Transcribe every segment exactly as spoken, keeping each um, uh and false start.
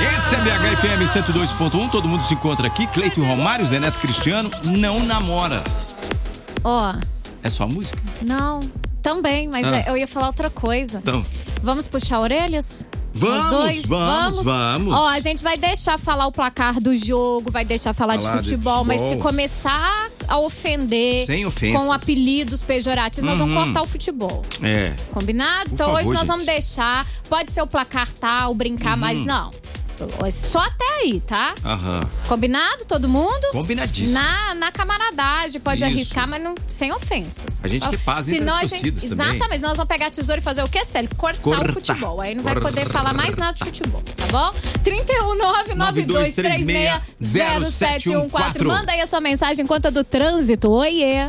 Esse é B H F M cento e dois ponto um, todo mundo se encontra aqui. Cleiton e Romário, Zé Neto Cristiano, não namora. Ó. É só música? Não, também, mas Ah. é, eu ia falar outra coisa. Então. Vamos puxar orelhas? Vamos, Os dois? vamos, vamos. Ó, a gente vai deixar falar o placar do jogo, vai deixar falar, Falar de, de futebol, mas se futebol. começar a ofender Sem ofensas. com apelidos pejorativos, nós vamos Uhum. cortar o futebol. É. Combinado? Por Então favor, hoje nós gente. vamos deixar, pode ser o placar tal, brincar, Uhum. mas não. Só até aí, tá? Aham. Combinado, todo mundo? Combinadíssimo. Na, na camaradagem, pode Isso. arriscar, mas não, sem ofensas. A gente quer paz entre Senão as a gente- torcidas também. Exatamente, nós vamos pegar a tesoura e fazer o quê, Célio? Cortar, Cortar. o futebol. Aí não vai Cortar. poder falar mais nada de futebol, tá bom? trinta e um, nove nove dois três seis, zero sete um quatro. Manda aí a sua mensagem, conta do trânsito. Oiê.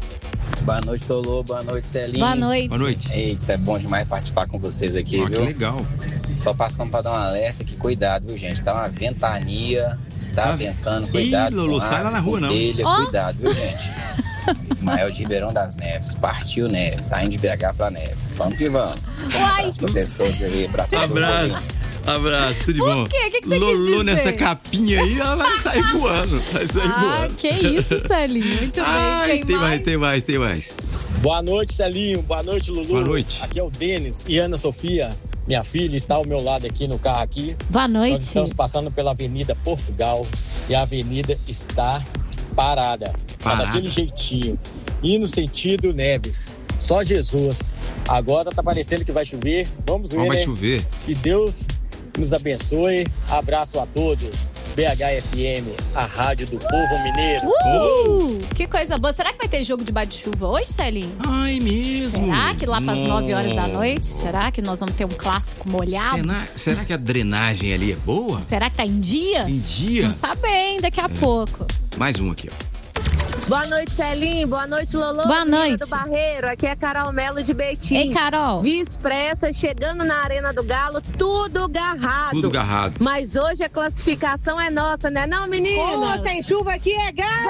Boa noite, Tolô. Boa noite, Celinho. Boa noite. Boa noite. Eita, é bom demais participar com vocês aqui, Ó, que viu? legal. Só passando pra dar um alerta que cuidado, viu, gente? Tá uma ventania, tá Tá. ventando, Ih, cuidado. Lolo, com sai lá na rua, não. Telha, Ó. Cuidado, viu, gente? Ismael de Ribeirão das Neves, partiu Neves, saindo de B H pra Neves. Vamos que vamos. Uai. Abraço pra vocês todos aí, abraço a todos os Abraço, ouvintes. abraço, tudo de bom. O quê? O que que você quis Lolo dizer? nessa capinha aí, ela vai sair voando. Vai sair Ah, voando. que isso, Celinho. Muito bem. Ai, Quem tem mais, mais? tem mais, tem mais. Boa noite, Celinho. Boa noite, Lulu. Boa noite. Aqui é o Denis e Ana Sofia, minha filha, está ao meu lado aqui no carro aqui. Boa Nós noite. estamos passando pela Avenida Portugal e a avenida está parada. Tá Parada. daquele jeitinho. E no sentido Neves. Só Jesus. Agora tá parecendo que vai chover. Vamos ver, Não vai né? chover. Que Deus nos abençoe. Abraço a todos. B H F M, a rádio do povo mineiro. Uh! Que coisa boa. Será que vai ter jogo de bate-chuva hoje, Celinho? Ai, mesmo. Será que lá para as Nossa. nove horas da noite? Será que nós vamos ter um clássico molhado? Será, será que a drenagem ali é boa? Será que tá em dia? Em dia? Não sabe hein, daqui a pouco. Mais um aqui, ó. Boa noite, Celinho. Boa noite, Lolo. Boa Menina noite. do Barreiro. Aqui é Carol Melo de Betim. Ei, Carol. Via Expressa, chegando na Arena do Galo, tudo garrado. Tudo garrado. Mas hoje a classificação é nossa, né não, menina? tem chuva aqui, é galo!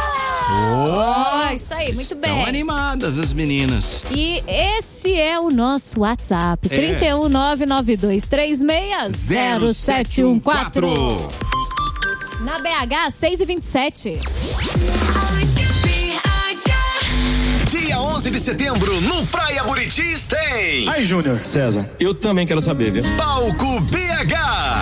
Ó, isso aí, muito Estão bem. animadas as meninas. E esse é o nosso WhatsApp. É. trinta e um, nove nove dois três seis, zero sete um quatro. Na B H, seis e vinte e sete. Dia onze de setembro, no Praia Buritis tem Aí, Júnior. César, eu também quero saber, viu? Palco B H.